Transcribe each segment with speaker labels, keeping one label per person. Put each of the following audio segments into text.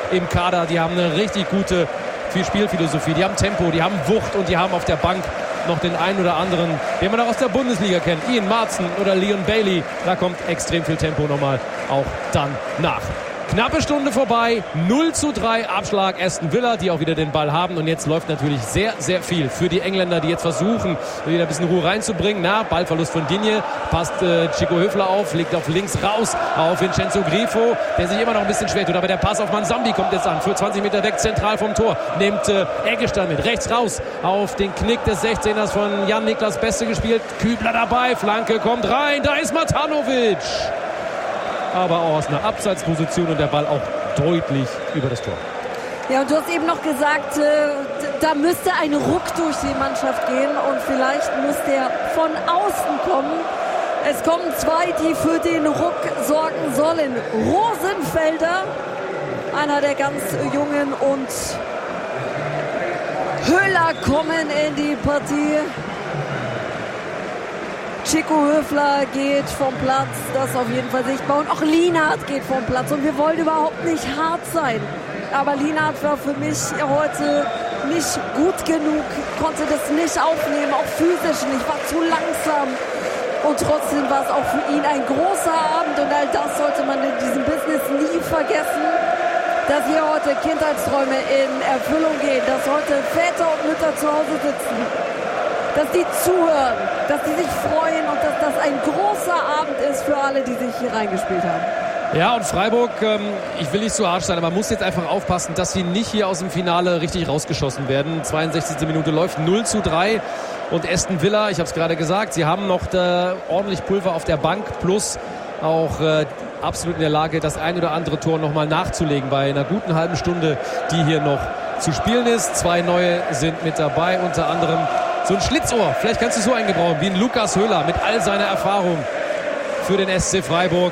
Speaker 1: im Kader. Die haben eine richtig gute Spielphilosophie. Die haben Tempo, die haben Wucht und die haben auf der Bank noch den einen oder anderen, den man auch aus der Bundesliga kennt. Ian Maatsen oder Leon Bailey. Da kommt extrem viel Tempo nochmal auch dann nach. Knappe Stunde vorbei, 0:3 Abschlag Aston Villa, die auch wieder den Ball haben. Und jetzt läuft natürlich sehr, sehr viel für die Engländer, die jetzt versuchen, wieder ein bisschen Ruhe reinzubringen. Ballverlust von Digne, passt Chico Höfler auf, legt auf links raus auf Vincenzo Grifo, der sich immer noch ein bisschen schwer tut. Aber der Pass auf Manzambi kommt jetzt an, für 20 Meter weg, zentral vom Tor. Nimmt Eggestein mit, rechts raus auf den Knick des 16ers von Jan-Niklas Beste gespielt. Kübler dabei, Flanke kommt rein, da ist Matanovic. Aber auch aus einer Abseitsposition und der Ball auch deutlich über das Tor.
Speaker 2: Ja, und du hast eben noch gesagt, da müsste ein Ruck durch die Mannschaft gehen und vielleicht muss der von außen kommen. Es kommen zwei, die für den Ruck sorgen sollen. Rosenfelder, einer der ganz Jungen, und Höhler kommen in die Partie. Chico Höfler geht vom Platz, das ist auf jeden Fall sichtbar. Und auch Lienhardt geht vom Platz. Und wir wollen überhaupt nicht hart sein. Aber Lienhardt war für mich heute nicht gut genug, konnte das nicht aufnehmen, auch physisch nicht, war zu langsam. Und trotzdem war es auch für ihn ein großer Abend. Und all das sollte man in diesem Business nie vergessen. Dass hier heute Kindheitsträume in Erfüllung gehen, dass heute Väter und Mütter zu Hause sitzen. Dass die zuhören, dass die sich freuen und dass das ein großer Abend ist für alle, die sich hier reingespielt haben.
Speaker 1: Ja, und Freiburg, ich will nicht zu harsch sein, aber man muss jetzt einfach aufpassen, dass sie nicht hier aus dem Finale richtig rausgeschossen werden. 62. Minute läuft, 0:3. Und Aston Villa, ich habe es gerade gesagt, sie haben noch ordentlich Pulver auf der Bank, plus auch absolut in der Lage, das ein oder andere Tor nochmal nachzulegen bei einer guten halben Stunde, die hier noch zu spielen ist. Zwei neue sind mit dabei, unter anderem so ein Schlitzohr, vielleicht kannst du so eingebrauchen, wie ein Lukas Höhler mit all seiner Erfahrung für den SC Freiburg,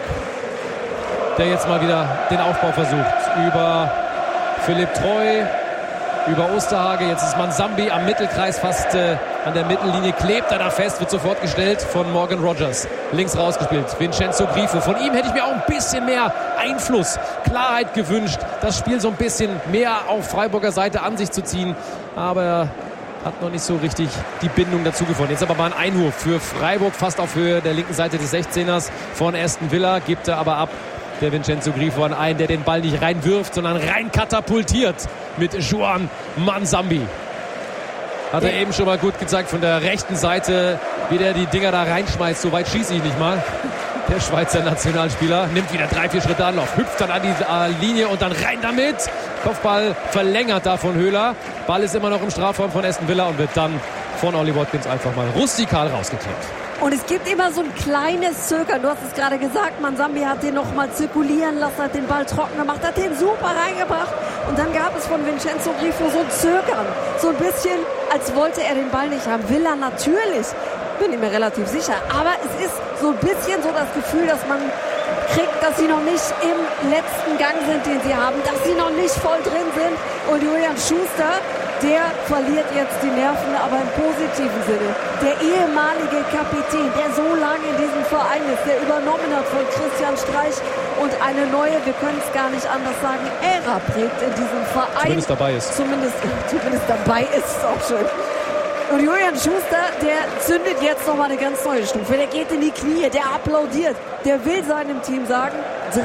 Speaker 1: der jetzt mal wieder den Aufbau versucht. Über Philipp Treu, über Osterhage, jetzt ist Manzambi am Mittelkreis, fast an der Mittellinie, klebt er da fest, wird sofort gestellt von Morgan Rogers. Links rausgespielt, Vincenzo Grifo. Von ihm hätte ich mir auch ein bisschen mehr Einfluss, Klarheit gewünscht, das Spiel so ein bisschen mehr auf Freiburger Seite an sich zu ziehen, aber hat noch nicht so richtig die Bindung dazu gefunden. Jetzt aber mal ein Einwurf für Freiburg, fast auf Höhe der linken Seite des 16ers von Aston Villa, gibt er aber ab. Der Vincenzo Grifo an einen, der den Ball nicht reinwirft, sondern rein katapultiert mit Juan Manzambi. Hat er eben schon mal gut gezeigt von der rechten Seite, wie der die Dinger da reinschmeißt. So weit schieße ich nicht mal. Der Schweizer Nationalspieler nimmt wieder 3-4 Schritte Anlauf, hüpft dann an die Linie und dann rein damit. Kopfball verlängert da von Höhler. Ball ist immer noch im Strafraum von Aston Villa und wird dann von Ollie Watkins einfach mal rustikal rausgeklärt.
Speaker 2: Und es gibt immer so ein kleines Zögern. Du hast es gerade gesagt, Manzambi hat den noch mal zirkulieren lassen, hat den Ball trocken gemacht, hat den super reingebracht. Und dann gab es von Vincenzo Grifo so ein Zögern. So ein bisschen, als wollte er den Ball nicht haben. Will er natürlich. Bin ich mir relativ sicher. Aber es ist so ein bisschen so das Gefühl, dass man kriegt, dass sie noch nicht im letzten Gang sind, den sie haben. Dass sie noch nicht voll drin sind. Und Julian Schuster, der verliert jetzt die Nerven, aber im positiven Sinne. Der ehemalige Kapitän, der so lange in diesem Verein ist, der übernommen hat von Christian Streich und eine neue, wir können es gar nicht anders sagen, Ära prägt in diesem Verein.
Speaker 1: Zumindest dabei ist.
Speaker 2: Zumindest dabei ist es auch schön. Und Julian Schuster, der zündet jetzt nochmal eine ganz neue Stufe. Der geht in die Knie, der applaudiert. Der will seinem Team sagen,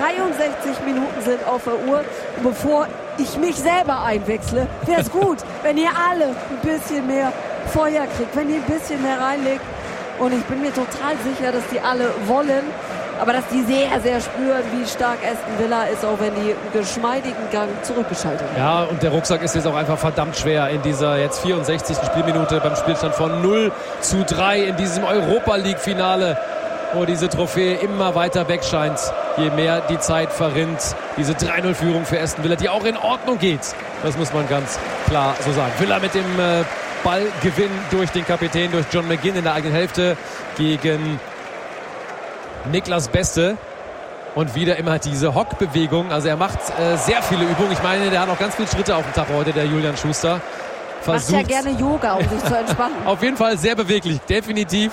Speaker 2: 63 Minuten sind auf der Uhr. Und bevor ich mich selber einwechsle, wäre es gut, wenn ihr alle ein bisschen mehr Feuer kriegt, wenn ihr ein bisschen mehr reinlegt. Und ich bin mir total sicher, dass die alle wollen, aber dass die sehr, sehr spüren, wie stark Aston Villa ist, auch wenn die einen geschmeidigen Gang zurückgeschaltet haben.
Speaker 1: Ja, und der Rucksack ist jetzt auch einfach verdammt schwer in dieser jetzt 64. Spielminute beim Spielstand von 0:3 in diesem Europa-League-Finale, wo diese Trophäe immer weiter weg scheint, je mehr die Zeit verrinnt. Diese 3-0-Führung für Aston Villa, die auch in Ordnung geht. Das muss man ganz klar so sagen. Villa mit dem Ballgewinn durch den Kapitän, durch John McGinn in der eigenen Hälfte gegen Niklas Beste. Und wieder immer diese Hockbewegung. Also er macht sehr viele Übungen. Ich meine, der hat noch ganz viele Schritte auf dem Tag heute, der Julian Schuster.
Speaker 2: Macht ja gerne Yoga, um sich zu entspannen.
Speaker 1: Auf jeden Fall sehr beweglich, definitiv.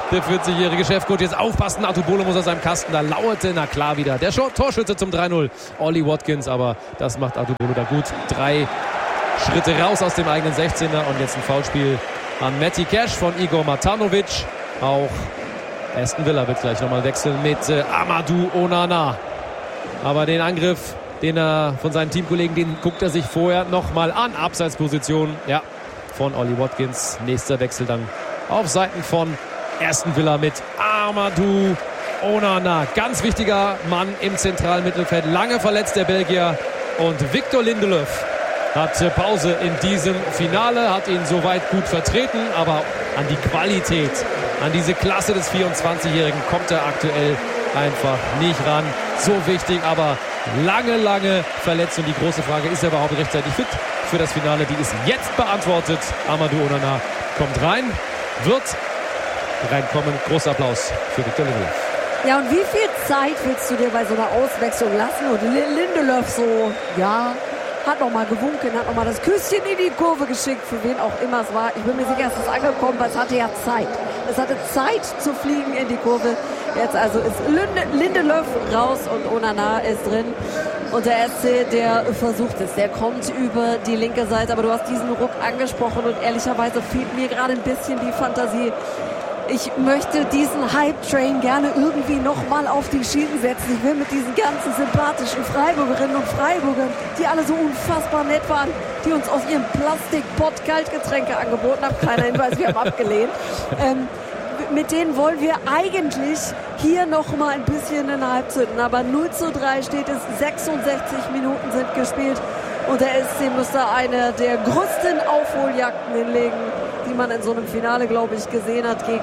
Speaker 1: der 40-jährige Chefcoach. Jetzt aufpassen, Atubolo muss aus seinem Kasten. Da lauerte, na klar, wieder der Torschütze zum 3-0. Ollie Watkins, aber das macht Atubolo da gut. 3 Schritte raus aus dem eigenen 16er und jetzt ein Foulspiel an Matty Cash von Igor Matanovic. Auch Aston Villa wird gleich nochmal wechseln mit Amadou Onana. Aber den Angriff, den er von seinen Teamkollegen, den guckt er sich vorher nochmal an. Abseitsposition, ja, von Ollie Watkins. Nächster Wechsel dann auf Seiten von Aston Villa mit Amadou Onana. Ganz wichtiger Mann im zentralen Mittelfeld. Lange verletzt der Belgier. Und Victor Lindelöf hat Pause in diesem Finale, hat ihn soweit gut vertreten. Aber an die Qualität, an diese Klasse des 24-Jährigen kommt er aktuell einfach nicht ran. So wichtig, aber lange verletzt. Und die große Frage, ist er überhaupt rechtzeitig fit für das Finale? Die ist jetzt beantwortet. Amadou Onana kommt rein, wird reinkommen. Großer Applaus für Victor Lindelöf.
Speaker 2: Ja, und wie viel Zeit willst du dir bei so einer Auswechslung lassen? Und Lindelöf so, ja, hat nochmal gewunken, hat nochmal das Küsschen in die Kurve geschickt, für wen auch immer es war. Ich bin mir sicher, es ist angekommen, weil es hatte ja Zeit. Es hatte Zeit zu fliegen in die Kurve. Jetzt also ist Lindelöf raus und Onana ist drin. Und der SC, der versucht es, der kommt über die linke Seite. Aber du hast diesen Ruck angesprochen und ehrlicherweise fehlt mir gerade ein bisschen die Fantasie. Ich möchte diesen Hype-Train gerne irgendwie nochmal auf die Schienen setzen. Ich will mit diesen ganzen sympathischen Freiburgerinnen und Freiburgern, die alle so unfassbar nett waren, die uns aus ihrem Plastikpott Kaltgetränke angeboten haben. Kleiner Hinweis, wir haben abgelehnt. Mit denen wollen wir eigentlich hier nochmal ein bisschen in den Hype zünden. Aber 0:3 steht es, 66 Minuten sind gespielt. Und der SC müsste eine der größten Aufholjagden hinlegen, die man in so einem Finale, glaube ich, gesehen hat, gegen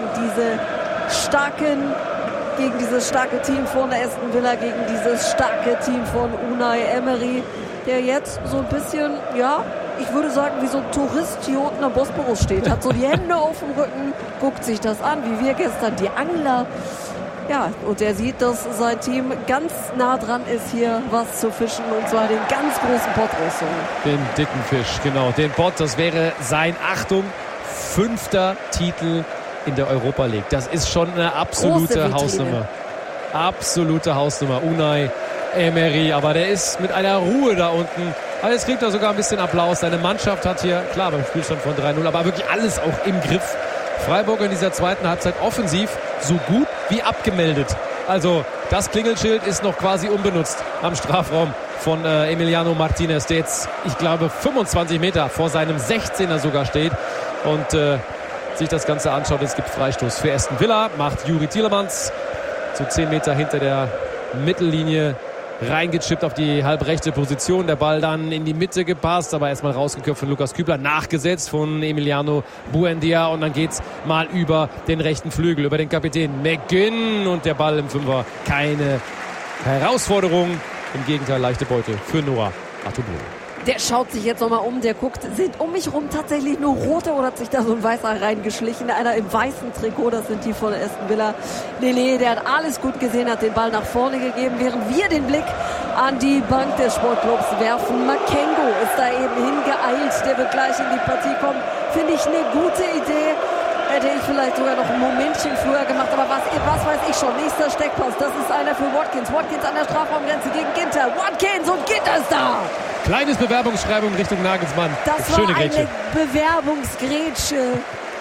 Speaker 2: dieses starke Team von Aston Villa, gegen dieses starke Team von Unai Emery, der jetzt so ein bisschen, ja, ich würde sagen, wie so ein Tourist hier unten am Bosporus steht, hat so die Hände auf dem Rücken, guckt sich das an, wie wir gestern, die Angler. Ja, und er sieht, dass sein Team ganz nah dran ist, hier was zu fischen, und zwar den ganz großen Pott rauszuholen.
Speaker 1: Den dicken Fisch, genau. Den Pott, das wäre sein, Achtung, 5. Titel in der Europa League. Das ist schon eine absolute Hausnummer. Absolute Hausnummer. Unai Emery, aber der ist mit einer Ruhe da unten. Aber jetzt kriegt er sogar ein bisschen Applaus. Seine Mannschaft hat hier, klar, beim Spielstand von 3-0, aber wirklich alles auch im Griff. Freiburg in dieser zweiten Halbzeit offensiv so gut wie abgemeldet. Also das Klingelschild ist noch quasi unbenutzt am Strafraum von Emiliano Martinez, der jetzt, ich glaube, 25 Meter vor seinem 16er sogar steht und sich das Ganze anschaut. Es gibt Freistoß für Aston Villa, macht Juri Tielemans zu 10 Meter hinter der Mittellinie reingechippt auf die halbrechte Position. Der Ball dann in die Mitte gepasst, aber erstmal rausgeköpft von Lukas Kübler, nachgesetzt von Emiliano Buendia, und dann geht's mal über den rechten Flügel, über den Kapitän McGinn, und der Ball im Fünfer. Keine Herausforderung, im Gegenteil leichte Beute für Noah Atubolo.
Speaker 2: Der schaut sich jetzt nochmal um, der guckt, sind um mich rum tatsächlich nur Rote oder hat sich da so ein Weißer reingeschlichen? Einer im weißen Trikot, das sind die von Aston Villa. Nee, der hat alles gut gesehen, hat den Ball nach vorne gegeben, während wir den Blick an die Bank des Sportclubs werfen. Makengo ist da eben hingeeilt, der wird gleich in die Partie kommen. Finde ich eine gute Idee. Hätte ich vielleicht sogar noch ein Momentchen früher gemacht, aber was weiß ich schon. Nächster Steckpass, das ist einer für Watkins. Watkins an der Strafraumgrenze gegen Ginter. Watkins, und Ginter ist da!
Speaker 1: Kleines Bewerbungsschreibung Richtung Nagelsmann.
Speaker 2: Das war eine Bewerbungsgrätsche.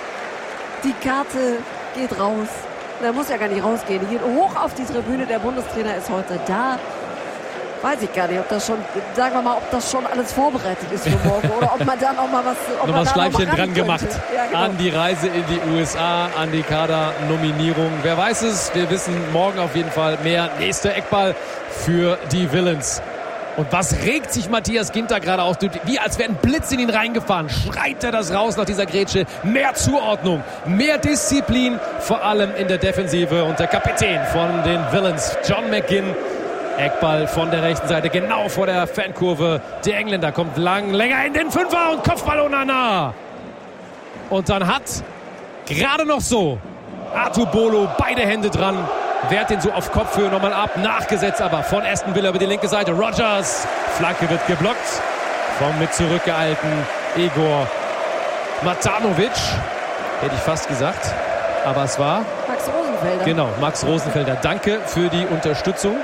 Speaker 2: Die Karte geht raus. Der muss ja gar nicht rausgehen. Die geht hoch auf die Tribüne. Der Bundestrainer ist heute da. Weiß ich gar nicht, ob das schon, sagen wir mal, ob das schon alles vorbereitet ist für morgen oder ob man da noch mal was,
Speaker 1: noch ein Schleifchen dran gemacht,
Speaker 2: ja, genau,
Speaker 1: an die Reise in die USA, an die Kadernominierung. Wer weiß es, wir wissen morgen auf jeden Fall mehr. Nächster Eckball für die Villains. Und was regt sich Matthias Ginter gerade aus? Wie als wäre ein Blitz in ihn reingefahren. Schreit er das raus nach dieser Grätsche. Mehr Zuordnung, mehr Disziplin, vor allem in der Defensive. Und der Kapitän von den Villains, John McGinn. Eckball von der rechten Seite, genau vor der Fankurve. Der Engländer kommt länger in den Fünfer und Kopfball Onana. Und dann hat gerade noch so Atubolo beide Hände dran. Wehrt den so auf Kopfhöhe nochmal ab. Nachgesetzt aber von Aston Villa über die linke Seite. Rogers. Flanke wird geblockt vom mit zurückgeeilten Igor Matanovic. Hätte ich fast gesagt. aber es war
Speaker 2: Max Rosenfelder.
Speaker 1: Genau, Max Rosenfelder. Danke für die Unterstützung.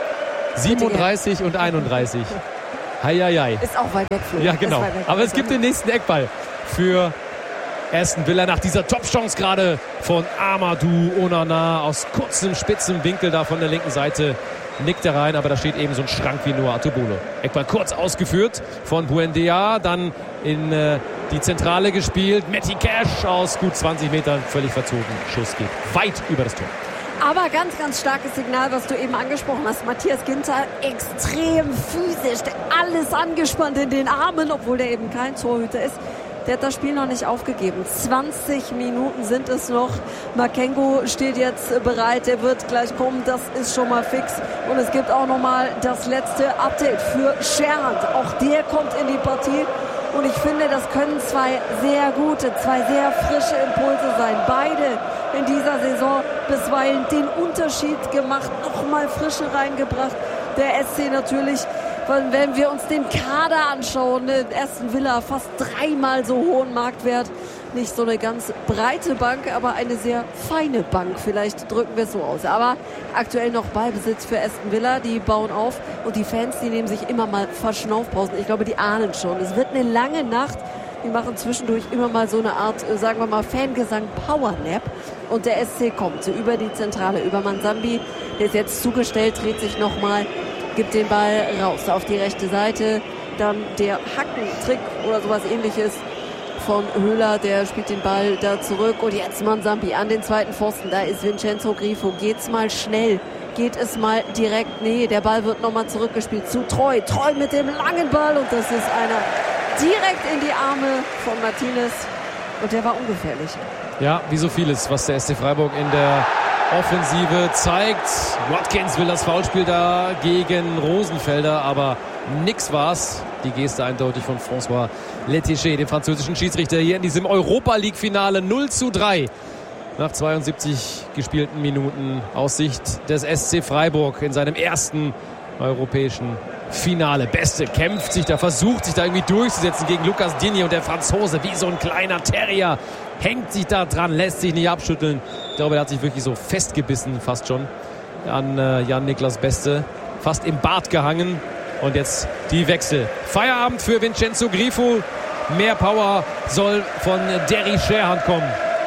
Speaker 1: 37 und 31. Heieiei.
Speaker 2: Ist auch weit weg, Flo.
Speaker 1: Ja, genau. Aber es gibt den nächsten Eckball für Aston Villa nach dieser Top-Chance gerade von Amadou Onana aus kurzem, spitzen Winkel da von der linken Seite. Nickt er rein, aber da steht eben so ein Schrank wie nur Atubolo. Eckball kurz ausgeführt von Buendia, dann in die Zentrale gespielt. Matty Cash aus gut 20 Metern, völlig verzogen. Schuss geht weit über das Tor.
Speaker 2: Aber ganz, ganz starkes Signal, was du eben angesprochen hast. Matthias Ginter extrem physisch, alles angespannt in den Armen, obwohl der eben kein Torhüter ist. Der hat das Spiel noch nicht aufgegeben. 20 Minuten sind es noch. Makengo steht jetzt bereit. Der wird gleich kommen. Das ist schon mal fix. Und es gibt auch noch mal das letzte Update für Scherhand. Auch der kommt in die Partie. Und ich finde, das können zwei sehr gute, zwei sehr frische Impulse sein. Beide in dieser Saison bisweilen den Unterschied gemacht. Noch mal Frische reingebracht. Der SC natürlich. Wenn wir uns den Kader anschauen, Aston Villa fast 3-mal so hohen Marktwert. Nicht so eine ganz breite Bank, aber eine sehr feine Bank. Vielleicht drücken wir es so aus. Aber aktuell noch Ballbesitz für Aston Villa. Die bauen auf und die Fans, die nehmen sich immer mal Verschnaufpausen. Ich glaube, die ahnen schon. Es wird eine lange Nacht. Die machen zwischendurch immer mal so eine Art, sagen wir mal, Fangesang Powernap. Und der SC kommt über die Zentrale, über Manzambi. Der ist jetzt zugestellt, dreht sich nochmal. Gibt den Ball raus auf die rechte Seite. Dann der Hackentrick oder sowas ähnliches von Höhler. Der spielt den Ball da zurück. Und jetzt Manzambi an den zweiten Pfosten. Da ist Vincenzo Grifo. Geht's mal schnell? Geht es mal direkt? Nee, der Ball wird nochmal zurückgespielt zu Treu. Treu mit dem langen Ball. Und das ist einer direkt in die Arme von Martinez. Und der war ungefährlich.
Speaker 1: Ja, wie so vieles, was der SC Freiburg in der Offensive zeigt. Watkins will das Foulspiel da gegen Rosenfelder, aber nix war's. Die Geste eindeutig von François Letticher, dem französischen Schiedsrichter, hier in diesem Europa-League-Finale 0:3. Nach 72 gespielten Minuten aus Sicht des SC Freiburg in seinem ersten europäischen Finale. Beste kämpft sich da, versucht sich da irgendwie durchzusetzen gegen Lucas Digne und der Franzose wie so ein kleiner Terrier. Hängt sich da dran, lässt sich nicht abschütteln. Ich glaube, er hat sich wirklich so festgebissen, fast schon, an Jan-Niklas Beste. Fast im Bart gehangen. Und jetzt die Wechsel. Feierabend für Vincenzo Grifo. Mehr Power soll von Derry Scherhand kommen.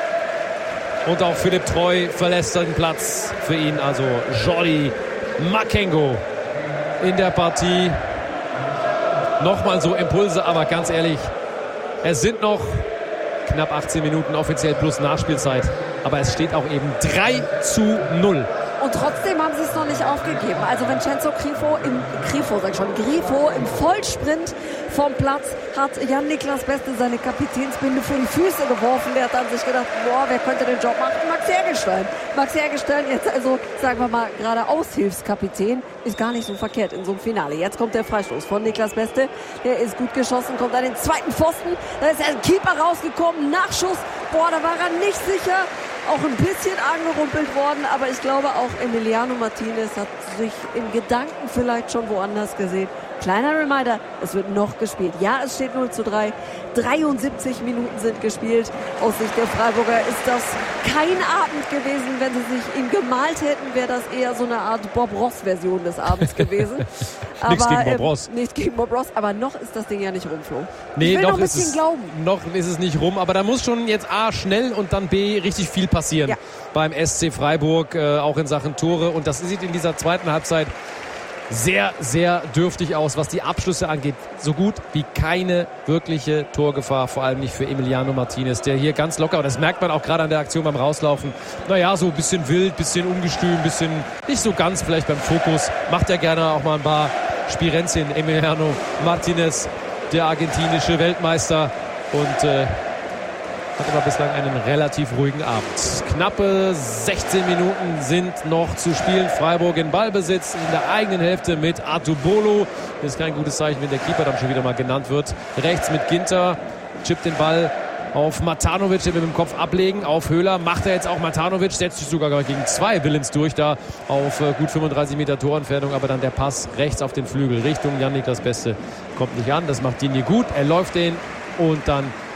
Speaker 1: Und auch Philipp Treu verlässt den Platz für ihn. Also Jordi Makengo in der Partie. Nochmal so Impulse, aber ganz ehrlich, es sind noch knapp 18 Minuten offiziell plus Nachspielzeit. Aber es steht auch eben 3:0.
Speaker 2: Und trotzdem haben sie es noch nicht aufgegeben. Also Vincenzo Grifo im Vollsprint vom Platz hat Jan-Niklas Beste seine Kapitänsbinde vor die Füße geworfen. Der hat an sich gedacht, boah, wer könnte den Job machen? Max Hergelstein, jetzt also, sagen wir mal, gerade Aushilfskapitän, ist gar nicht so verkehrt in so einem Finale. Jetzt kommt der Freistoß von Niklas Beste. Der ist gut geschossen, kommt an den zweiten Pfosten. Da ist der Keeper rausgekommen, Nachschuss. Boah, da war er nicht sicher. Auch ein bisschen angerumpelt worden, aber ich glaube auch Emiliano Martinez hat sich in Gedanken vielleicht schon woanders gesehen. Kleiner Reminder, es wird noch gespielt. Ja, es steht 0:3. 73 Minuten sind gespielt. Aus Sicht der Freiburger ist das kein Abend gewesen. Wenn sie sich ihn gemalt hätten, wäre das eher so eine Art Bob Ross-Version des Abends gewesen.
Speaker 1: Nichts gegen Bob Ross.
Speaker 2: Nicht gegen Bob Ross, aber noch ist das Ding ja nicht rum, Flo.
Speaker 1: Nee,
Speaker 2: ich will
Speaker 1: noch
Speaker 2: noch ein bisschen glauben.
Speaker 1: Noch ist es nicht rum, aber da muss schon jetzt A, schnell und dann B, richtig viel passieren beim SC Freiburg, auch in Sachen Tore. Und das sieht in dieser zweiten Halbzeit sehr, sehr dürftig aus, was die Abschlüsse angeht. So gut wie keine wirkliche Torgefahr, vor allem nicht für Emiliano Martinez, der hier ganz locker, und das merkt man auch gerade an der Aktion beim Rauslaufen, naja, so ein bisschen wild, bisschen ungestüm, bisschen nicht so ganz vielleicht beim Fokus, macht er gerne auch mal ein paar Spirenzchen. Emiliano Martinez, der argentinische Weltmeister, und hat aber bislang einen relativ ruhigen Abend. Knappe 16 Minuten sind noch zu spielen. Freiburg in Ballbesitz in der eigenen Hälfte mit Atubolo. Das ist kein gutes Zeichen, wenn der Keeper dann schon wieder mal genannt wird. Rechts mit Ginter, chippt den Ball auf Matanovic, der mit dem Kopf ablegen, auf Höhler. Macht er jetzt auch Matanovic, setzt sich sogar gegen zwei Willens durch, da auf gut 35 Meter Torentfernung. Aber dann der Pass rechts auf den Flügel Richtung Jan-Niklas Beste kommt nicht an. Das macht Digne gut. Er läuft den und dann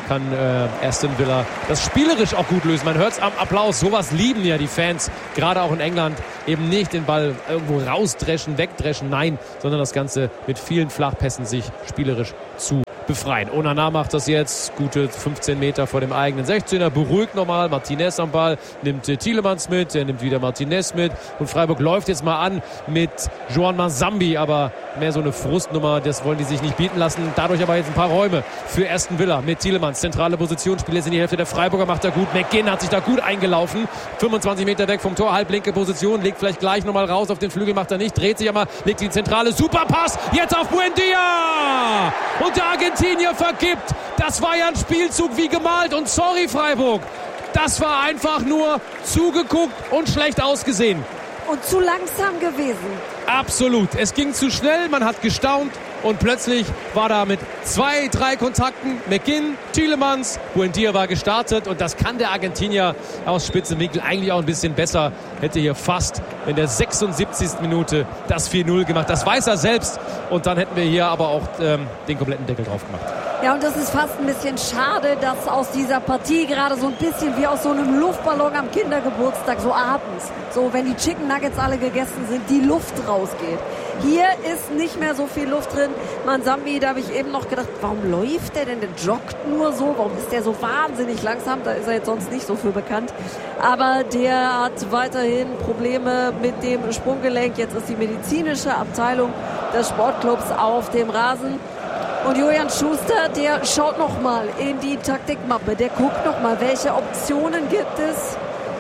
Speaker 1: kann Aston Villa das spielerisch auch gut lösen. Man hört es am Applaus. Sowas lieben ja die Fans, gerade auch in England. Eben nicht den Ball irgendwo rausdreschen, wegdreschen, nein, sondern das Ganze mit vielen Flachpässen sich spielerisch zu befreien. Onana macht das jetzt, gute 15 Meter vor dem eigenen 16er, beruhigt nochmal, Martinez am Ball, nimmt Tielemans mit, er nimmt wieder Martinez mit und Freiburg läuft jetzt mal an mit Joan Manzambi, aber mehr so eine Frustnummer, das wollen die sich nicht bieten lassen. Dadurch aber jetzt ein paar Räume für Aston Villa mit Tielemans, zentrale Position, spielt jetzt in die Hälfte der Freiburger, macht er gut, McGinn hat sich da gut eingelaufen, 25 Meter weg vom Tor, halblinke Position, legt vielleicht gleich nochmal raus, auf den Flügel macht er nicht, dreht sich aber, legt die Zentrale, super Pass, jetzt auf Buendia! Und der Argentinier vergibt. Das war ja ein Spielzug wie gemalt. Und sorry Freiburg, das war einfach nur zugeguckt und schlecht ausgesehen.
Speaker 2: Und zu langsam gewesen.
Speaker 1: Absolut. Es ging zu schnell, man hat gestaunt und plötzlich war da mit 2, 3 Kontakten McGinn, Tielemans, Buendia war gestartet und das kann der Argentinier aus spitzem Winkel eigentlich auch ein bisschen besser. Hätte hier fast in der 76. Minute das 4-0 gemacht. Das weiß er selbst und dann hätten wir hier aber auch den kompletten Deckel drauf gemacht.
Speaker 2: Ja, und das ist fast ein bisschen schade, dass aus dieser Partie gerade so ein bisschen wie aus so einem Luftballon am Kindergeburtstag, so abends, so wenn die Chicken Nuggets alle gegessen sind, die Luft rausgeht. Hier ist nicht mehr so viel Luft drin. Manzambi, da habe ich eben noch gedacht, warum läuft der denn? Der joggt nur so. Warum ist der so wahnsinnig langsam? Da ist er jetzt sonst nicht so für bekannt. Aber der hat weiterhin Probleme mit dem Sprunggelenk. Jetzt ist die medizinische Abteilung des Sportclubs auf dem Rasen. Und Julian Schuster, der schaut nochmal in die Taktikmappe. Der guckt nochmal, welche Optionen gibt es.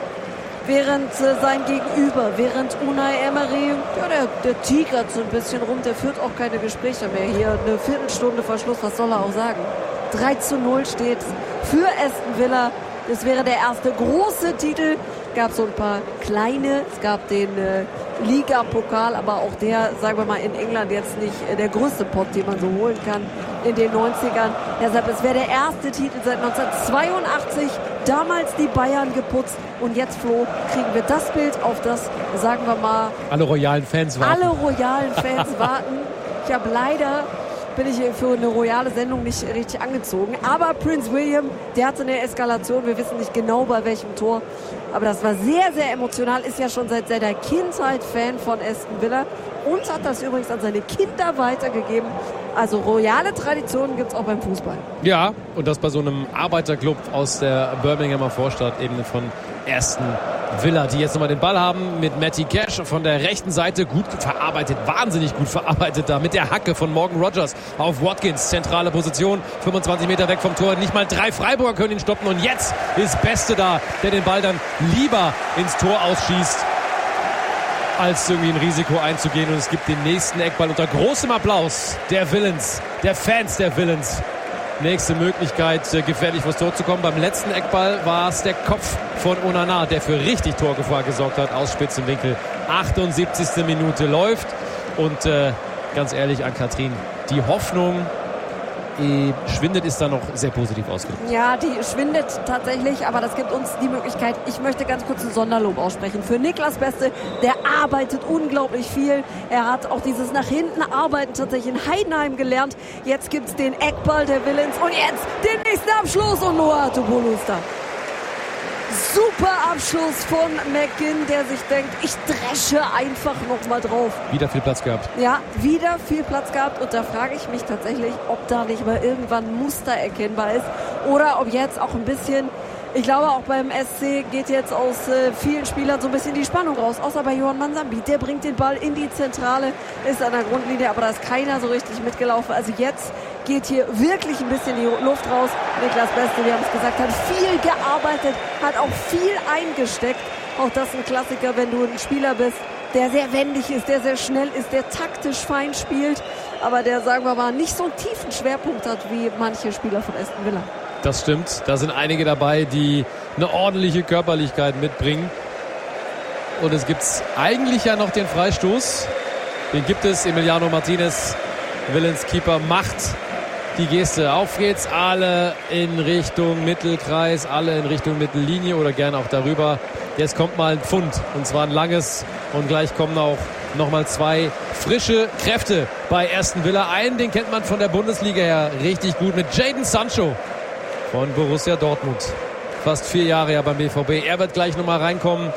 Speaker 2: Während sein Gegenüber, während Unai Emery, ja, der tigert so ein bisschen rum, der führt auch keine Gespräche mehr. Hier eine Viertelstunde vor Schluss, was soll er auch sagen? 3-0 steht für Aston Villa. Das wäre der erste große Titel. Gab so ein paar kleine. Es gab den Liga-Pokal, aber auch der, sagen wir mal, in England jetzt nicht der größte Pot, den man so holen kann in den 90ern. Deshalb, es wäre der erste Titel seit 1982. Damals die Bayern geputzt. Und jetzt, Flo, kriegen wir das Bild, auf das, sagen wir mal,
Speaker 1: alle royalen Fans warten.
Speaker 2: Ich habe leider, bin ich für eine royale Sendung nicht richtig angezogen. Aber Prince William, der hatte eine Eskalation. Wir wissen nicht genau bei welchem Tor. Aber das war sehr, sehr emotional. Ist ja schon seit seiner Kindheit Fan von Aston Villa. Und hat das übrigens an seine Kinder weitergegeben. Also royale Traditionen gibt es auch beim Fußball.
Speaker 1: Ja, und das bei so einem Arbeiterclub aus der Birminghamer Vorstadt, eben von Aston Villa, die jetzt nochmal den Ball haben mit Matty Cash von der rechten Seite, gut verarbeitet, wahnsinnig gut verarbeitet da mit der Hacke von Morgan Rogers auf Watkins, zentrale Position, 25 Meter weg vom Tor, nicht mal 3 Freiburger können ihn stoppen und jetzt ist Beste da, der den Ball dann lieber ins Tor ausschießt, als irgendwie ein Risiko einzugehen, und es gibt den nächsten Eckball unter großem Applaus der Villains, der Fans der Villains. Nächste Möglichkeit, gefährlich vors Tor zu kommen. Beim letzten Eckball war es der Kopf von Onana, der für richtig Torgefahr gesorgt hat, aus spitzem Winkel. 78. Minute läuft und ganz ehrlich an Katrin, die Hoffnung schwindet, ist da noch sehr positiv ausgedrückt.
Speaker 2: Ja, die schwindet tatsächlich, aber das gibt uns die Möglichkeit. Ich möchte ganz kurz ein Sonderlob aussprechen für Niklas Beste. Der arbeitet unglaublich viel. Er hat auch dieses nach hinten arbeiten tatsächlich in Heidenheim gelernt. Jetzt gibt's den Eckball der Villains und jetzt den nächsten Abschluss und Noah Topolo ist da. Super Abschluss von McGinn, der sich denkt, ich dresche einfach nochmal drauf.
Speaker 1: Wieder viel Platz gehabt.
Speaker 2: Ja, wieder viel Platz gehabt. Und da frage ich mich tatsächlich, ob da nicht mal irgendwann ein Muster erkennbar ist. Oder ob jetzt auch ein bisschen, ich glaube auch beim SC geht jetzt aus vielen Spielern so ein bisschen die Spannung raus. Außer bei Johan Manzambi. Der bringt den Ball in die Zentrale, ist an der Grundlinie, aber da ist keiner so richtig mitgelaufen. Also jetzt geht hier wirklich ein bisschen die Luft raus. Niklas Beste, wir haben es gesagt, hat viel gearbeitet, hat auch viel eingesteckt. Auch das ein Klassiker, wenn du ein Spieler bist, der sehr wendig ist, der sehr schnell ist, der taktisch fein spielt, aber der, sagen wir mal, nicht so einen tiefen Schwerpunkt hat wie manche Spieler von Aston Villa.
Speaker 1: Das stimmt. Da sind einige dabei, die eine ordentliche Körperlichkeit mitbringen. Und es gibt eigentlich ja noch den Freistoß. Den gibt es. Emiliano Martinez, Villains Keeper, macht die Geste. Auf geht's, alle in Richtung Mittelkreis, alle in Richtung Mittellinie oder gerne auch darüber. Jetzt kommt mal ein Pfund, und zwar ein langes, und gleich kommen auch nochmal 2 frische Kräfte bei Aston Villa. Einen, den kennt man von der Bundesliga her richtig gut, mit Jadon Sancho. von Borussia Dortmund. Fast 4 Jahre ja beim BVB. Er wird gleich nochmal reinkommen.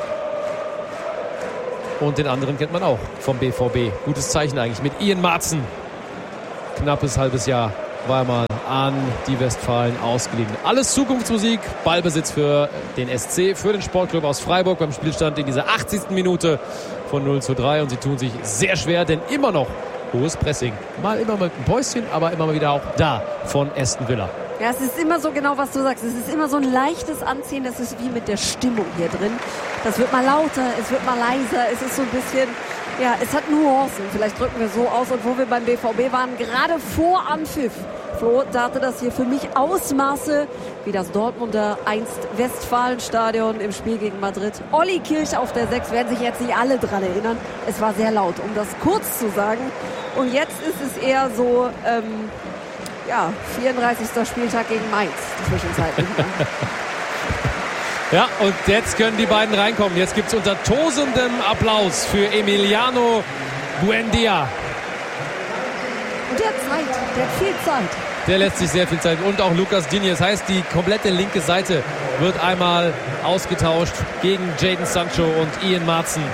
Speaker 1: Und den anderen kennt man auch vom BVB. Gutes Zeichen eigentlich mit Ian Maatsen. Knappes halbes Jahr war er mal an die Westfalen ausgeliehen. Alles Zukunftsmusik. Ballbesitz für den SC, für den Sportclub aus Freiburg beim Spielstand in dieser 80. Minute von 0:3. Und sie tun sich sehr schwer, denn immer noch hohes Pressing. Mal immer mit ein Päuschen, aber immer mal wieder auch da von Aston Villa.
Speaker 2: Ja, es ist immer so genau, was du sagst. Es ist immer so ein leichtes Anziehen. Das ist wie mit der Stimmung hier drin. Das wird mal lauter, es wird mal leiser. Es ist so ein bisschen, ja, es hat Nuancen. Vielleicht drücken wir so aus. Und wo wir beim BVB waren, gerade vor Anpfiff, Flo, da hatte das hier für mich Ausmaße wie das Dortmunder einst Westfalenstadion im Spiel gegen Madrid. Olli Kirch auf der 6, werden sich jetzt nicht alle dran erinnern. Es war sehr laut, um das kurz zu sagen. Und jetzt ist es eher so, 34. Spieltag gegen Mainz zwischenzeitlich.
Speaker 1: Ja, und jetzt können die beiden reinkommen. Jetzt gibt es unter tosendem Applaus für Emiliano Buendia.
Speaker 2: Und der hat Zeit, der hat viel Zeit.
Speaker 1: Der lässt sich sehr viel Zeit. Und auch Lucas Digne. Das heißt, die komplette linke Seite wird einmal ausgetauscht gegen Jadon Sancho und Ian Maatsen.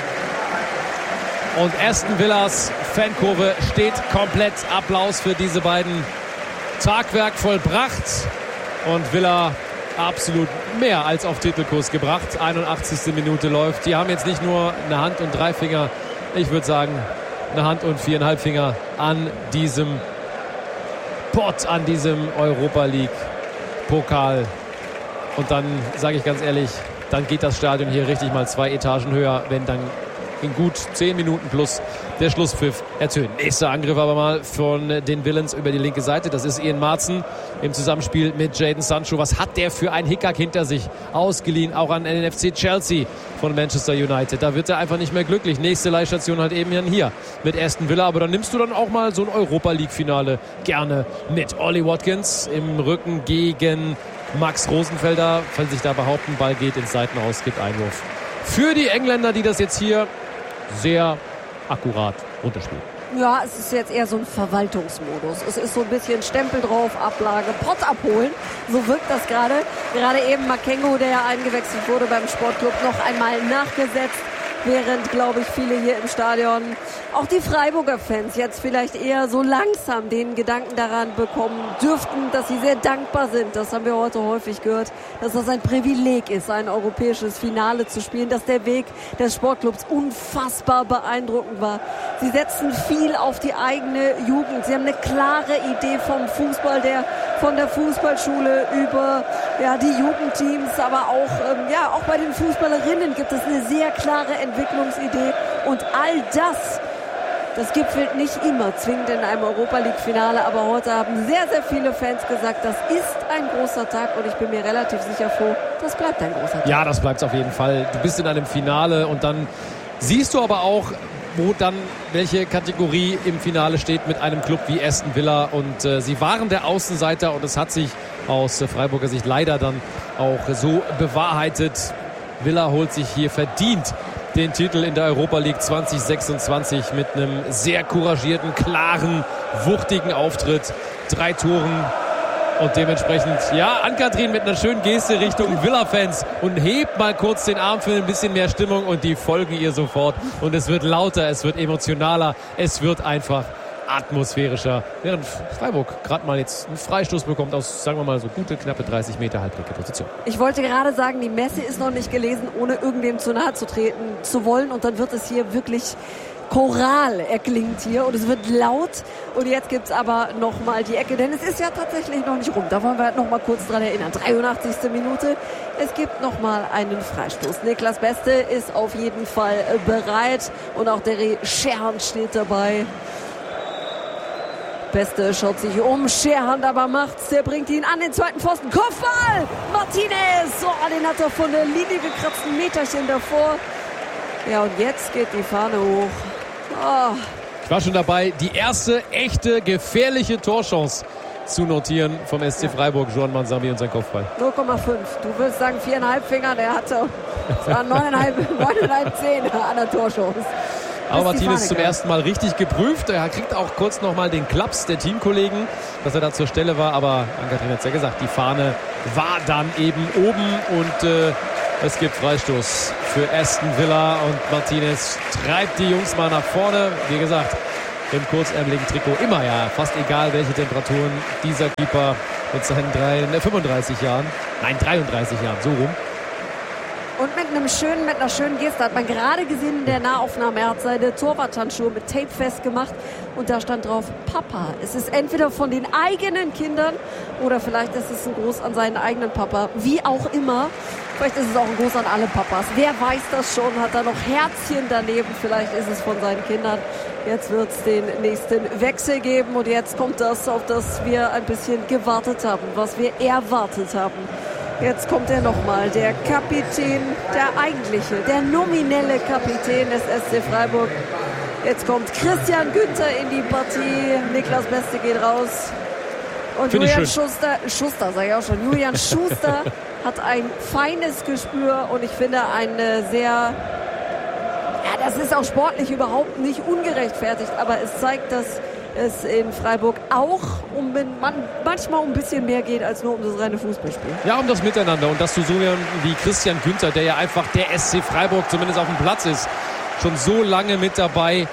Speaker 1: Und Aston Villas Fankurve steht komplett. Applaus für diese beiden. Tagwerk vollbracht. Und Villa absolut mehr als auf Titelkurs gebracht. 81. Minute läuft. Die haben jetzt nicht nur eine Hand und 3 Finger. Ich würde sagen, eine Hand und 4,5 Finger an diesem Pot, an diesem Europa League Pokal. Und dann sage ich ganz ehrlich, dann geht das Stadion hier richtig mal 2 Etagen höher, wenn dann in gut 10 Minuten plus der Schlusspfiff ertönt. Nächster Angriff aber mal von den Villains über die linke Seite. Das ist Ian Maatsen im Zusammenspiel mit Jadon Sancho. Was hat der für einen Hickhack hinter sich? Ausgeliehen auch an den FC Chelsea von Manchester United. Da wird er einfach nicht mehr glücklich. Nächste Leihstation halt eben hier mit Aston Villa. Aber dann nimmst du dann auch mal so ein Europa League Finale gerne mit. Ollie Watkins im Rücken gegen Max Rosenfelder. Kann sich da behaupten, Ball geht ins Seitenaus, gibt Einwurf. Für die Engländer, die das jetzt hier sehr akkurat runterspielen.
Speaker 2: Ja, es ist jetzt eher so ein Verwaltungsmodus. Es ist so ein bisschen Stempel drauf, Ablage, Pott abholen. So wirkt das gerade. Gerade eben Makengo, der ja eingewechselt wurde beim Sportclub, noch einmal nachgesetzt. Während, glaube ich, viele hier im Stadion, auch die Freiburger Fans, jetzt vielleicht eher so langsam den Gedanken daran bekommen dürften, dass sie sehr dankbar sind. Das haben wir heute häufig gehört, dass das ein Privileg ist, ein europäisches Finale zu spielen, dass der Weg des Sportclubs unfassbar beeindruckend war. Sie setzen viel auf die eigene Jugend. Sie haben eine klare Idee vom Fußball, von der Fußballschule über die Jugendteams, aber auch bei den Fußballerinnen gibt es eine sehr klare Entwicklungsidee. Und all das gipfelt nicht immer zwingend in einem Europa-League-Finale, aber heute haben sehr, sehr viele Fans gesagt, das ist ein großer Tag und ich bin mir relativ sicher, Flo, das bleibt ein großer Tag. Ja, das bleibt es auf jeden Fall. Du bist in einem Finale und dann siehst du aber auch, wo dann welche Kategorie im Finale steht mit einem Club wie Aston Villa. Und sie waren der Außenseiter und es hat sich aus Freiburger Sicht leider dann auch so bewahrheitet. Villa holt sich hier verdient den Titel in der Europa League 2026 mit einem sehr couragierten, klaren, wuchtigen Auftritt. 3 Toren. Und dementsprechend, Ann-Kathrin mit einer schönen Geste Richtung Villa-Fans und hebt mal kurz den Arm für ein bisschen mehr Stimmung und die folgen ihr sofort. Und es wird lauter, es wird emotionaler, es wird einfach atmosphärischer. Während Freiburg gerade mal jetzt einen Freistoß bekommt aus, sagen wir mal, so gute, knappe 30 Meter halblinke Position. Ich wollte gerade sagen, die Messe ist noch nicht gelesen, ohne irgendwem zu nahe zu treten zu wollen. Und dann wird es hier wirklich Choral erklingt hier und es wird laut. Und jetzt gibt es aber nochmal die Ecke, denn es ist ja tatsächlich noch nicht rum. Da wollen wir nochmal kurz dran erinnern. 83. Minute. Es gibt nochmal einen Freistoß. Niklas Beste ist auf jeden Fall bereit und auch der Scherhan steht dabei. Beste schaut sich um, Scherhan aber macht's, der bringt ihn an den zweiten Pfosten. Kopfball! Martinez! Den hat er von der Linie gekratzt, ein Meterchen davor. Ja, und jetzt geht die Fahne hoch. Ich war schon dabei, die erste echte, gefährliche Torchance zu notieren vom SC Freiburg. Juan Manzambi und sein Kopfball. 0,5. Du würdest sagen 4,5 Finger, der hatte 9,5 10 an der Torchance.
Speaker 1: Aber Martinez zum ersten Mal richtig geprüft. Er kriegt auch kurz nochmal den Klaps der Teamkollegen, dass er da zur Stelle war. Aber Ann-Kathrin hat es ja gesagt, die Fahne war dann eben oben und es gibt Freistoß für Aston Villa. Und Martinez treibt die Jungs mal nach vorne. Wie gesagt, im kurzärmeligen Trikot immer fast egal welche Temperaturen. Dieser Keeper mit seinen 33 Jahren, 33 Jahren, so rum.
Speaker 2: Und mit einer schönen Geste hat man gerade gesehen in der Nahaufnahme, er hat seine Torwarthandschuhe mit Tape festgemacht und da stand drauf Papa. Es ist entweder von den eigenen Kindern oder vielleicht ist es ein Gruß an seinen eigenen Papa. Wie auch immer, vielleicht ist es auch ein Gruß an alle Papas. Wer weiß das schon, hat da noch Herzchen daneben, vielleicht ist es von seinen Kindern. Jetzt wird es den nächsten Wechsel geben und jetzt kommt das, auf das wir ein bisschen gewartet haben, was wir erwartet haben. Jetzt kommt er nochmal, der Kapitän, der eigentliche, der nominelle Kapitän des SC Freiburg. Jetzt kommt Christian Günther in die Partie. Niklas Beste geht raus. Und Julian Schuster, sage ich auch schon. Julian Schuster hat ein feines Gespür und ich finde eine sehr, das ist auch sportlich überhaupt nicht ungerechtfertigt, aber es zeigt, dass es in Freiburg auch manchmal um ein bisschen mehr geht als nur um das reine Fußballspiel.
Speaker 1: Ja, um das Miteinander und dass du so wie Christian Günther, der ja einfach der SC Freiburg zumindest auf dem Platz ist, schon so lange mit dabei,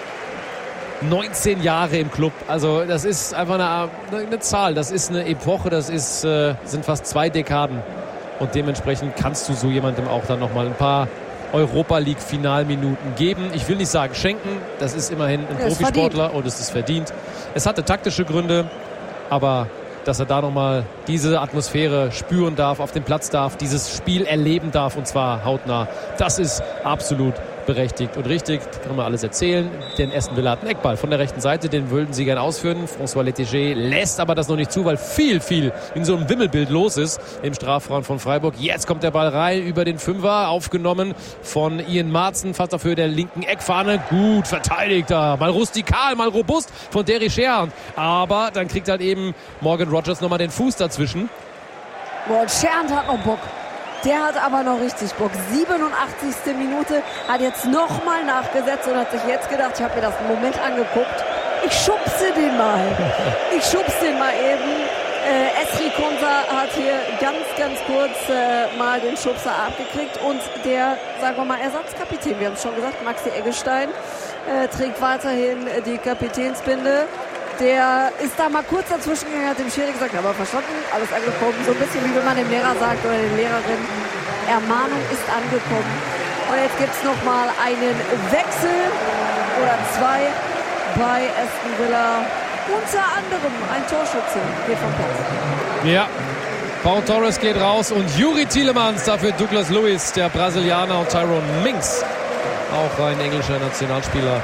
Speaker 1: 19 Jahre im Club. Also das ist einfach eine Zahl, das ist eine Epoche, das sind fast 2 Dekaden und dementsprechend kannst du so jemandem auch dann nochmal ein paar Europa-League-Finalminuten geben. Ich will nicht sagen schenken, das ist immerhin ein Profisportler und es ist verdient. Es hatte taktische Gründe, aber dass er da nochmal diese Atmosphäre spüren darf, auf dem Platz darf, dieses Spiel erleben darf und zwar hautnah, das ist absolut berechtigt und richtig, kann man alles erzählen. Denn Aston Villa hat einen Eckball von der rechten Seite, den würden sie gerne ausführen. François Lettiger lässt aber das noch nicht zu, weil viel in so einem Wimmelbild los ist im Strafraum von Freiburg. Jetzt kommt der Ball rein über den Fünfer, aufgenommen von Ian Maatsen, fast auf Höhe der linken Eckfahne. Gut verteidigt da, mal rustikal, mal robust von Derry Scherhand. Aber dann kriegt halt eben Morgan Rogers nochmal den Fuß dazwischen.
Speaker 2: Boah, Scherhand hat noch Bock. Der hat aber noch richtig Bock. 87. Minute, hat jetzt nochmal nachgesetzt und hat sich jetzt gedacht, ich habe mir das einen Moment angeguckt, ich schubse den mal. Ich schubse den mal eben. Esri Konsa hat hier ganz kurz mal den Schubser abgekriegt und der, sagen wir mal, Ersatzkapitän, wir haben es schon gesagt, Maxi Eggestein, trägt weiterhin die Kapitänsbinde. Der ist da mal kurz dazwischen gegangen, hat dem Schiri gesagt, aber verstanden, alles angekommen. So ein bisschen wie wenn man dem Lehrer sagt oder der Lehrerin, Ermahnung ist angekommen. Und jetzt gibt es nochmal einen Wechsel oder 2 bei Aston Villa. Unter anderem ein Torschütze geht vom Platz.
Speaker 1: Ja, Pau Torres geht raus und Youri Tielemans, dafür Douglas Luiz, der Brasilianer, und Tyrone Mings, auch ein englischer Nationalspieler,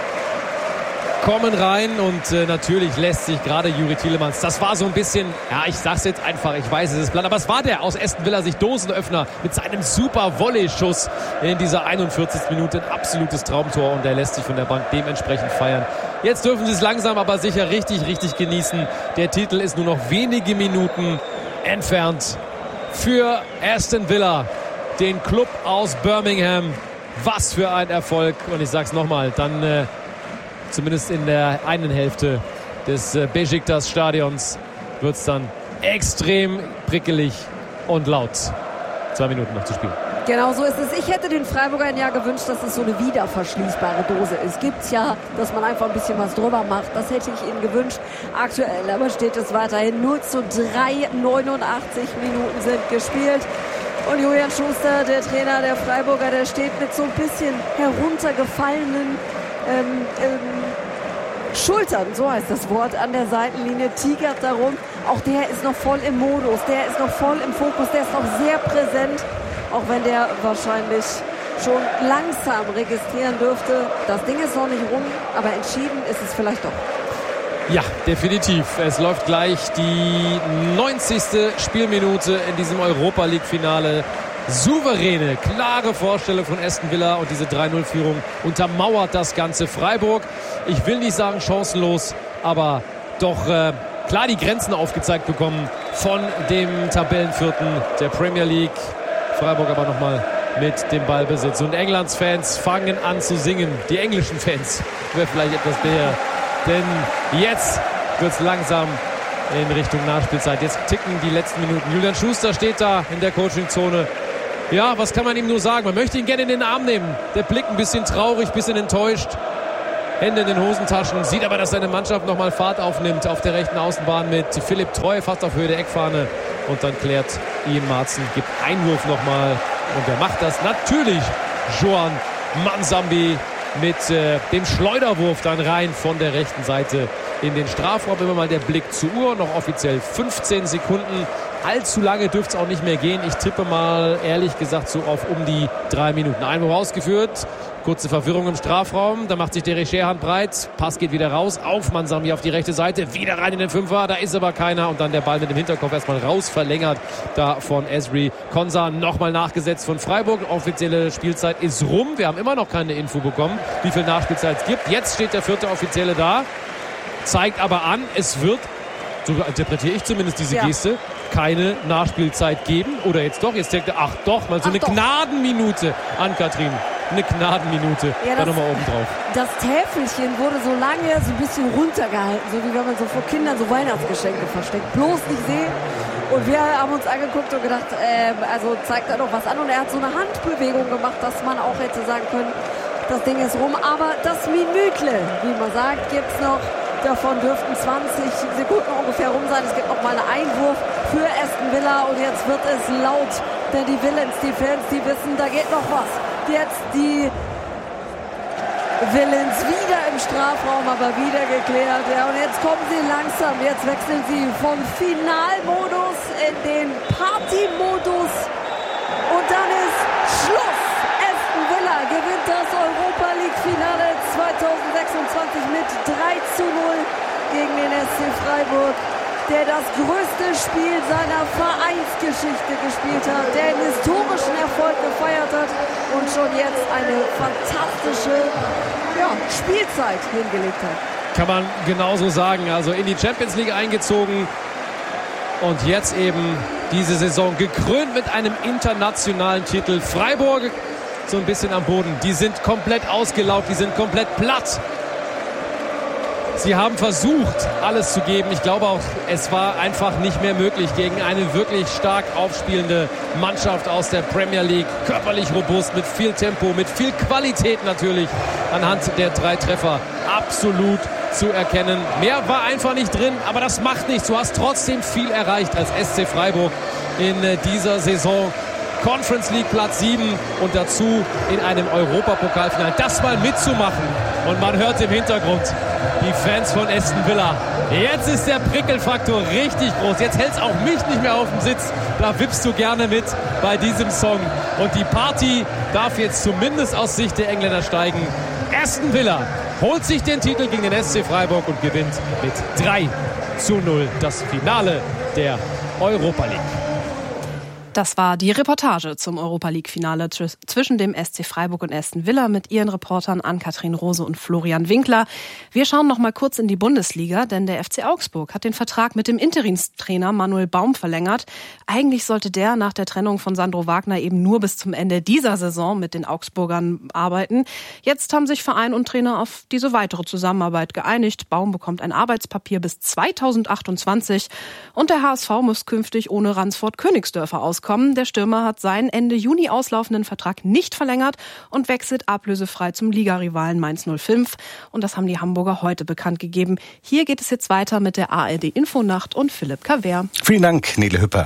Speaker 1: kommen rein und natürlich lässt sich gerade Youri Tielemans, das war so ein bisschen, ich sag's jetzt einfach, ich weiß, es ist platt, aber es war der aus Aston Villa, sich Dosenöffner mit seinem super Volley-Schuss in dieser 41. Minute, ein absolutes Traumtor und er lässt sich von der Bank dementsprechend feiern. Jetzt dürfen sie es langsam aber sicher richtig genießen. Der Titel ist nur noch wenige Minuten entfernt für Aston Villa, den Club aus Birmingham. Was für ein Erfolg und ich sag's nochmal, dann zumindest in der einen Hälfte des Beşiktaş-Stadions wird es dann extrem prickelig und laut. 2 Minuten noch zu spielen.
Speaker 2: Genau so ist es. Ich hätte den Freiburgern ja gewünscht, dass es so eine wiederverschließbare Dose ist. Gibt's ja, dass man einfach ein bisschen was drüber macht. Das hätte ich ihnen gewünscht. Aktuell aber steht es weiterhin 0:3. 89 Minuten sind gespielt. Und Julian Schuster, der Trainer der Freiburger, der steht mit so ein bisschen heruntergefallenen Schultern, so heißt das Wort, an der Seitenlinie, tigert darum. Auch der ist noch voll im Modus, der ist noch voll im Fokus, der ist noch sehr präsent, auch wenn der wahrscheinlich schon langsam registrieren dürfte. Das Ding ist noch nicht rum, aber entschieden ist es vielleicht doch.
Speaker 1: Ja, definitiv. Es läuft gleich die 90. Spielminute in diesem Europa-League-Finale. Souveräne, klare Vorstellung von Aston Villa und diese 3-0-Führung untermauert das Ganze. Freiburg, ich will nicht sagen chancenlos, aber doch klar die Grenzen aufgezeigt bekommen von dem Tabellenvierten der Premier League. Freiburg aber nochmal mit dem Ballbesitz. Und Englands Fans fangen an zu singen. Die englischen Fans wäre vielleicht etwas mehr. Denn jetzt wird es langsam in Richtung Nachspielzeit. Jetzt ticken die letzten Minuten. Julian Schuster steht da in der Coachingzone. Ja, was kann man ihm nur sagen? Man möchte ihn gerne in den Arm nehmen. Der Blick ein bisschen traurig, ein bisschen enttäuscht. Hände in den Hosentaschen. Sieht aber, dass seine Mannschaft nochmal Fahrt aufnimmt auf der rechten Außenbahn mit Philipp Treu fast auf Höhe der Eckfahne. Und dann klärt Ian Maatsen, gibt Einwurf nochmal. Und wer macht das? Natürlich Joan Manzambi mit dem Schleuderwurf dann rein von der rechten Seite in den Strafraum. Immer mal der Blick zur Uhr. Noch offiziell 15 Sekunden. Allzu lange dürfte es auch nicht mehr gehen. Ich tippe mal, ehrlich gesagt, so auf um die 3 Minuten. Einwurf ausgeführt. Kurze Verwirrung im Strafraum. Da macht sich der Scherhand breit. Pass geht wieder raus. Auf Manzambi auf die rechte Seite. Wieder rein in den Fünfer. Da ist aber keiner. Und dann der Ball mit dem Hinterkopf erstmal raus. Verlängert da von Ezri Konsa. Nochmal nachgesetzt von Freiburg. Offizielle Spielzeit ist rum. Wir haben immer noch keine Info bekommen, wie viel Nachspielzeit es gibt. Jetzt steht der 4. Offizielle da. Zeigt aber an, es wird, so interpretiere ich zumindest diese Geste, keine Nachspielzeit geben. Oder jetzt doch, jetzt denkt er, ach doch, mal so eine Gnadenminute an Katrin. Eine Gnadenminute, da nochmal oben drauf.
Speaker 2: Das Täfelchen wurde so lange so ein bisschen runtergehalten, so wie wenn man so vor Kindern so Weihnachtsgeschenke versteckt. Bloß nicht sehen. Und wir haben uns angeguckt und gedacht, also zeigt da doch was an. Und er hat so eine Handbewegung gemacht, dass man auch hätte sagen können, das Ding ist rum. Aber das Minütle, wie man sagt, gibt's noch. Davon dürften 20 Sekunden ungefähr rum sein. Es gibt noch mal einen Einwurf für Aston Villa. Und jetzt wird es laut. Denn die Villains, die Fans, die wissen, da geht noch was. Jetzt die Villains wieder im Strafraum, aber wieder geklärt. Ja, und jetzt kommen sie langsam. Jetzt wechseln sie vom Finalmodus in den Partymodus. Und dann ist Schluss. Aston Villa gewinnt das Europa League Finale 2026 mit 3:0 gegen den SC Freiburg, der das größte Spiel seiner Vereinsgeschichte gespielt hat, der einen historischen Erfolg gefeiert hat und schon jetzt eine fantastische Spielzeit hingelegt hat.
Speaker 1: Kann man genauso sagen. Also in die Champions League eingezogen und jetzt eben diese Saison gekrönt mit einem internationalen Titel. Freiburg so ein bisschen am Boden. Die sind komplett ausgelaugt, die sind komplett platt. Sie haben versucht, alles zu geben. Ich glaube auch, es war einfach nicht mehr möglich gegen eine wirklich stark aufspielende Mannschaft aus der Premier League. Körperlich robust, mit viel Tempo, mit viel Qualität natürlich anhand der 3 Treffer. Absolut zu erkennen. Mehr war einfach nicht drin, aber das macht nichts. Du hast trotzdem viel erreicht als SC Freiburg in dieser Saison. Conference League Platz 7 und dazu in einem Europapokalfinale. Das mal mitzumachen. Und man hört im Hintergrund die Fans von Aston Villa. Jetzt ist der Prickelfaktor richtig groß. Jetzt hält es auch mich nicht mehr auf dem Sitz. Da wippst du gerne mit bei diesem Song. Und die Party darf jetzt zumindest aus Sicht der Engländer steigen. Aston Villa holt sich den Titel gegen den SC Freiburg und gewinnt mit 3:0 das Finale der Europa League.
Speaker 3: Das war die Reportage zum Europa-League-Finale zwischen dem SC Freiburg und Aston Villa mit ihren Reportern Ann-Kathrin Rose und Florian Winkler. Wir schauen noch mal kurz in die Bundesliga, denn der FC Augsburg hat den Vertrag mit dem Interimstrainer Manuel Baum verlängert. Eigentlich sollte der nach der Trennung von Sandro Wagner eben nur bis zum Ende dieser Saison mit den Augsburgern arbeiten. Jetzt haben sich Verein und Trainer auf diese weitere Zusammenarbeit geeinigt. Baum bekommt ein Arbeitspapier bis 2028 und der HSV muss künftig ohne Ransford Königsdörfer auskommen. Der Stürmer hat seinen Ende Juni auslaufenden Vertrag nicht verlängert und wechselt ablösefrei zum Ligarivalen Mainz 05. Und das haben die Hamburger heute bekannt gegeben. Hier geht es jetzt weiter mit der ARD Infonacht und Philipp Kaver.
Speaker 4: Vielen Dank, Nele Hüpper.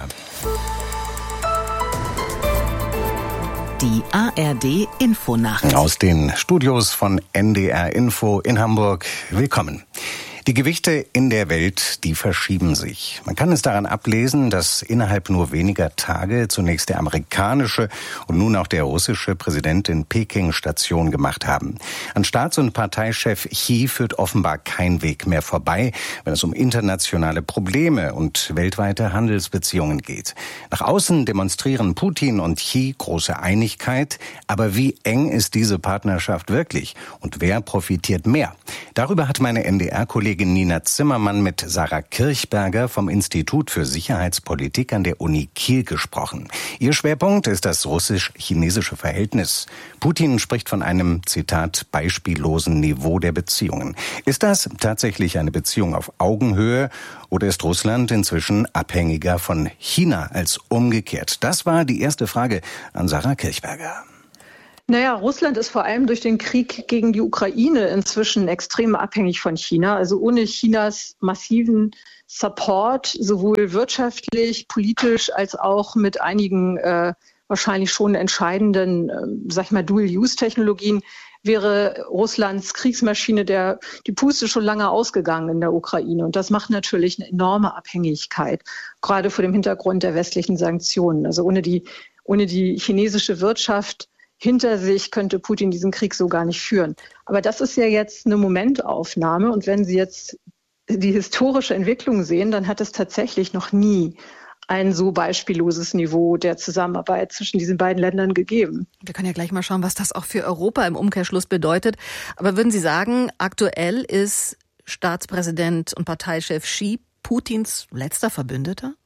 Speaker 5: Die ARD Infonacht.
Speaker 4: Aus den Studios von NDR Info in Hamburg. Willkommen. Die Gewichte in der Welt, die verschieben sich. Man kann es daran ablesen, dass innerhalb nur weniger Tage zunächst der amerikanische und nun auch der russische Präsident in Peking Station gemacht haben. An Staats- und Parteichef Xi führt offenbar kein Weg mehr vorbei, wenn es um internationale Probleme und weltweite Handelsbeziehungen geht. Nach außen demonstrieren Putin und Xi große Einigkeit, aber wie eng ist diese Partnerschaft wirklich und wer profitiert mehr? Darüber hat meine NDR-Kollegin Kollegin Nina Zimmermann mit Sarah Kirchberger vom Institut für Sicherheitspolitik an der Uni Kiel gesprochen. Ihr Schwerpunkt ist das russisch-chinesische Verhältnis. Putin spricht von einem, Zitat, beispiellosen Niveau der Beziehungen. Ist das tatsächlich eine Beziehung auf Augenhöhe oder ist Russland inzwischen abhängiger von China als umgekehrt? Das war die erste Frage an Sarah Kirchberger.
Speaker 6: Naja, Russland ist vor allem durch den Krieg gegen die Ukraine inzwischen extrem abhängig von China. Also ohne Chinas massiven Support, sowohl wirtschaftlich, politisch als auch mit einigen wahrscheinlich schon entscheidenden, Dual-Use-Technologien, wäre Russlands Kriegsmaschine die Puste schon lange ausgegangen in der Ukraine. Und das macht natürlich eine enorme Abhängigkeit, gerade vor dem Hintergrund der westlichen Sanktionen. Also ohne die chinesische Wirtschaft hinter sich könnte Putin diesen Krieg so gar nicht führen. Aber das ist ja jetzt eine Momentaufnahme. Und wenn Sie jetzt die historische Entwicklung sehen, dann hat es tatsächlich noch nie ein so beispielloses Niveau der Zusammenarbeit zwischen diesen beiden Ländern gegeben.
Speaker 7: Wir können ja gleich mal schauen, was das auch für Europa im Umkehrschluss bedeutet. Aber würden Sie sagen, aktuell ist Staatspräsident und Parteichef Xi Putins letzter Verbündeter?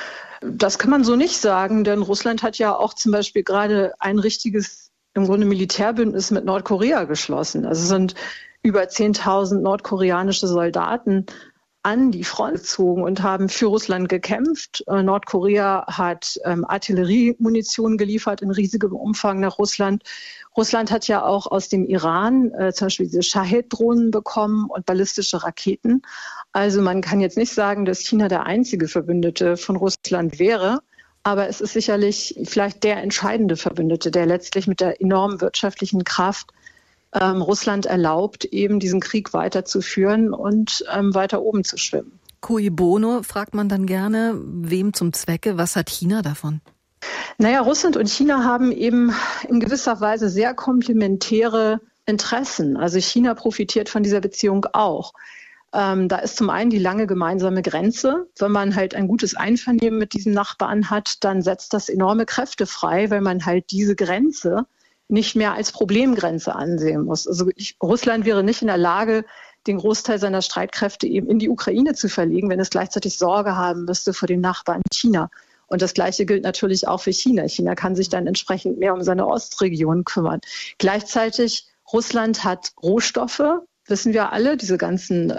Speaker 6: Das kann man so nicht sagen, denn Russland hat ja auch zum Beispiel gerade ein richtiges, im Grunde Militärbündnis mit Nordkorea geschlossen. Also sind über 10.000 nordkoreanische Soldaten an die Front gezogen und haben für Russland gekämpft. Nordkorea hat Artilleriemunition geliefert in riesigem Umfang nach Russland. Russland hat ja auch aus dem Iran zum Beispiel diese Shahed-Drohnen bekommen und ballistische Raketen. Also man kann jetzt nicht sagen, dass China der einzige Verbündete von Russland wäre, aber es ist sicherlich vielleicht der entscheidende Verbündete, der letztlich mit der enormen wirtschaftlichen Kraft Russland erlaubt, eben diesen Krieg weiterzuführen und weiter oben zu schwimmen.
Speaker 7: Cui bono, fragt man dann gerne, wem zum Zwecke, was hat China davon?
Speaker 6: Naja, Russland und China haben eben in gewisser Weise sehr komplementäre Interessen. Also China profitiert von dieser Beziehung auch. Da ist zum einen die lange gemeinsame Grenze. Wenn man halt ein gutes Einvernehmen mit diesem Nachbarn hat, dann setzt das enorme Kräfte frei, weil man halt diese Grenze nicht mehr als Problemgrenze ansehen muss. Also Russland wäre nicht in der Lage, den Großteil seiner Streitkräfte eben in die Ukraine zu verlegen, wenn es gleichzeitig Sorge haben müsste vor dem Nachbarn China. Und das Gleiche gilt natürlich auch für China. China kann sich dann entsprechend mehr um seine Ostregion kümmern. Gleichzeitig, Russland hat Rohstoffe, wissen wir alle, diese ganzen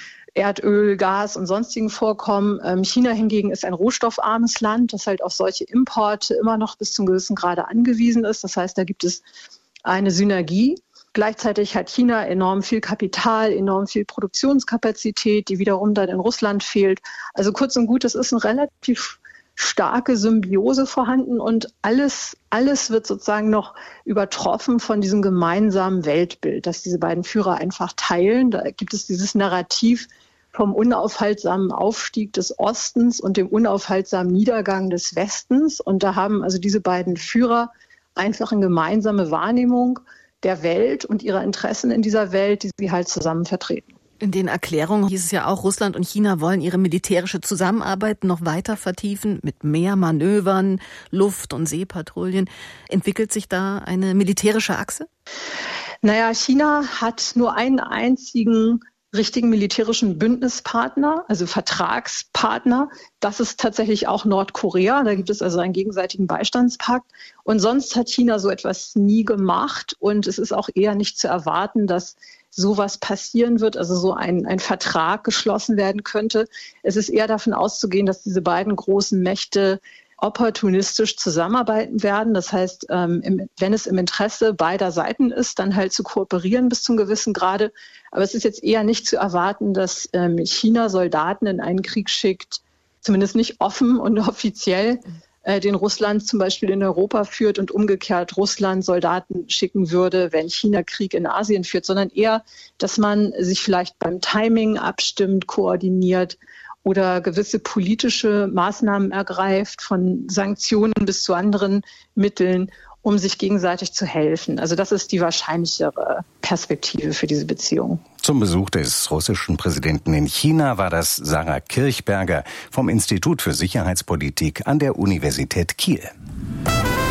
Speaker 6: Erdöl, Gas und sonstigen Vorkommen. China hingegen ist ein rohstoffarmes Land, das halt auf solche Importe immer noch bis zum gewissen Grade angewiesen ist. Das heißt, da gibt es eine Synergie. Gleichzeitig hat China enorm viel Kapital, enorm viel Produktionskapazität, die wiederum dann in Russland fehlt. Also kurz und gut, es ist eine relativ starke Symbiose vorhanden und alles wird sozusagen noch übertroffen von diesem gemeinsamen Weltbild, das diese beiden Führer einfach teilen. Da gibt es dieses Narrativ vom unaufhaltsamen Aufstieg des Ostens und dem unaufhaltsamen Niedergang des Westens. Und da haben also diese beiden Führer einfach eine gemeinsame Wahrnehmung der Welt und ihrer Interessen in dieser Welt, die sie halt zusammen vertreten.
Speaker 7: In den Erklärungen hieß es ja auch, Russland und China wollen ihre militärische Zusammenarbeit noch weiter vertiefen mit mehr Manövern, Luft- und Seepatrouillen. Entwickelt sich da eine militärische Achse?
Speaker 6: Naja, China hat nur einen einzigen richtigen militärischen Bündnispartner, also Vertragspartner. Das ist tatsächlich auch Nordkorea. Da gibt es also einen gegenseitigen Beistandspakt. Und sonst hat China so etwas nie gemacht. Und es ist auch eher nicht zu erwarten, dass sowas passieren wird, also so ein Vertrag geschlossen werden könnte. Es ist eher davon auszugehen, dass diese beiden großen Mächte opportunistisch zusammenarbeiten werden. Das heißt, wenn es im Interesse beider Seiten ist, dann halt zu kooperieren bis zum gewissen Grade. Aber es ist jetzt eher nicht zu erwarten, dass China Soldaten in einen Krieg schickt, zumindest nicht offen und offiziell, den Russland zum Beispiel in Europa führt und umgekehrt Russland Soldaten schicken würde, wenn China Krieg in Asien führt, sondern eher, dass man sich vielleicht beim Timing abstimmt, koordiniert oder gewisse politische Maßnahmen ergreift, von Sanktionen bis zu anderen Mitteln, um sich gegenseitig zu helfen. Also das ist die wahrscheinlichere Perspektive für diese Beziehung.
Speaker 4: Zum Besuch des russischen Präsidenten in China war das Sarah Kirchberger vom Institut für Sicherheitspolitik an der Universität Kiel.